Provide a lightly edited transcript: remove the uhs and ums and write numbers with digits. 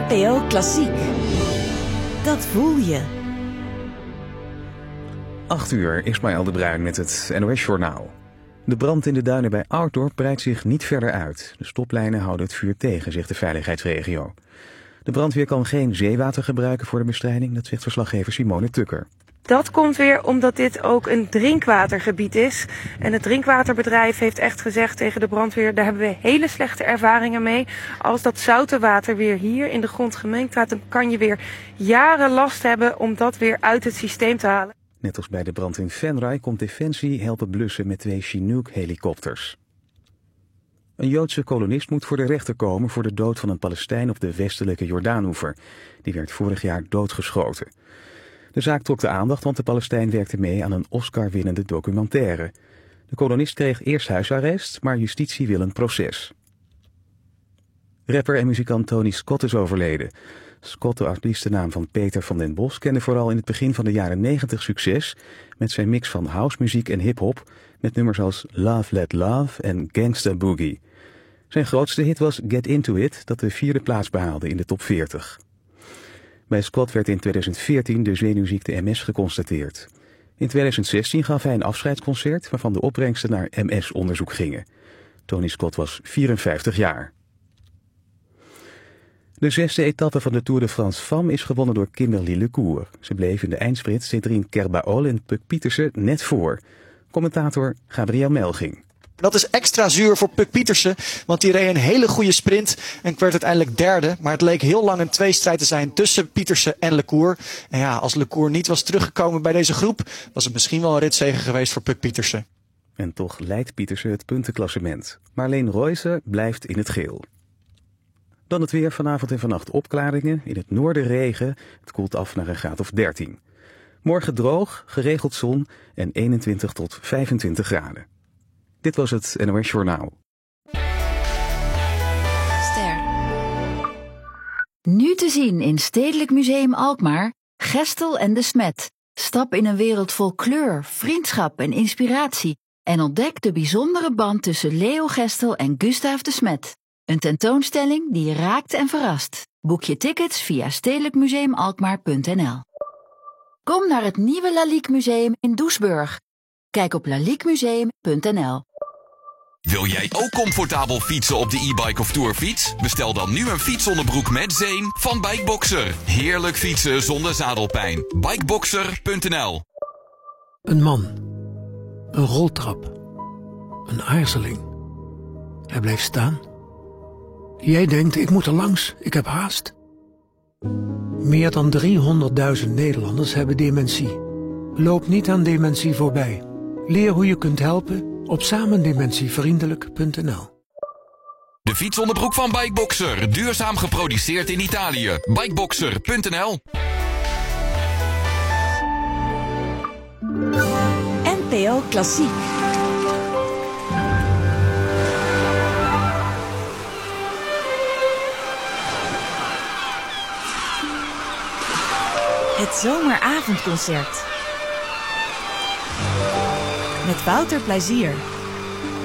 NPO Klassiek. Dat voel je. 8 uur, Ismaël de Bruin met het NOS-journaal. De brand in de duinen bij Ouddorp breidt zich niet verder uit. De stoplijnen houden het vuur tegen, zegt de veiligheidsregio. De brandweer kan geen zeewater gebruiken voor de bestrijding, dat zegt verslaggever Simone Tukker. Dat komt weer omdat dit ook een drinkwatergebied is. En het drinkwaterbedrijf heeft echt gezegd tegen de brandweer: daar hebben we hele slechte ervaringen mee. Als dat zoute water weer hier in de grond gemengd gaat, dan kan je weer jaren last hebben om dat weer uit het systeem te halen. Net als bij de brand in Venray komt Defensie helpen blussen met 2 Chinook-helikopters. Een Joodse kolonist moet voor de rechter komen voor de dood van een Palestijn op de westelijke Jordaanoever. Die werd vorig jaar doodgeschoten. De zaak trok de aandacht, want de Palestijn werkte mee aan een Oscar-winnende documentaire. De kolonist kreeg eerst huisarrest, maar justitie wil een proces. Rapper en muzikant Tony Scott is overleden. Scott, de artiestennaam van Peter van den Bos, kende vooral in het begin van de jaren 90 succes met zijn mix van housemuziek en hip-hop, met nummers als Love Let Love en Gangsta Boogie. Zijn grootste hit was Get Into It, dat de 4e plaats behaalde in de top 40. Bij Scott werd in 2014 de zenuwziekte MS geconstateerd. In 2016 gaf hij een afscheidsconcert waarvan de opbrengsten naar MS-onderzoek gingen. Tony Scott was 54 jaar. De 6e etappe van de Tour de France Femmes is gewonnen door Kimberly Lecour. Ze bleef in de eindsprint Cédrine Kerbaol en Puk Pieterse net voor. Commentator Gabriel Melging. Dat is extra zuur voor Puk Pieterse, want die reed een hele goede sprint en werd uiteindelijk derde. Maar het leek heel lang een tweestrijd te zijn tussen Pieterse en Lecour. En ja, als Lecour niet was teruggekomen bij deze groep, was het misschien wel een ritzege geweest voor Puk Pieterse. En toch leidt Pieterse het puntenklassement. Marleen Royse blijft in het geel. Dan het weer, vanavond en vannacht opklaringen. In het noorden regen, het koelt af naar een graad of 13. Morgen droog, geregeld zon en 21 tot 25 graden. Dit was het NOS Journaal. Ster. Nu te zien in Stedelijk Museum Alkmaar, Gestel en de Smet. Stap in een wereld vol kleur, vriendschap en inspiratie en ontdek de bijzondere band tussen Leo Gestel en Gustaaf de Smet. Een tentoonstelling die je raakt en verrast. Boek je tickets via stedelijkmuseumalkmaar.nl. Kom naar het nieuwe Lalique Museum in Doesburg. Kijk op laliquemuseum.nl. Wil jij ook comfortabel fietsen op de e-bike of tourfiets? Bestel dan nu een fietsonderbroek met zeem van Bikeboxer. Heerlijk fietsen zonder zadelpijn. Bikeboxer.nl. Een man. Een roltrap. Een aarzeling. Hij blijft staan. Jij denkt, ik moet er langs, ik heb haast. Meer dan 300.000 Nederlanders hebben dementie. Loop niet aan dementie voorbij. Leer hoe je kunt helpen op samendementievriendelijk.nl. De fietsonderbroek van Bikeboxer. Duurzaam geproduceerd in Italië. Bikeboxer.nl. NPO Klassiek. Het zomeravondconcert. Met Wouter Plezier.